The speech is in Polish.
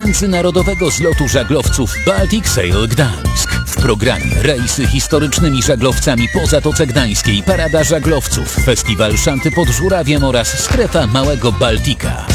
międzynarodowego zlotu żaglowców Baltic Sail Gdańsk. W programie rejsy historycznymi żaglowcami po Zatoce Gdańskiej, parada żaglowców, festiwal szanty pod Żurawiem oraz strefa Małego Baltika.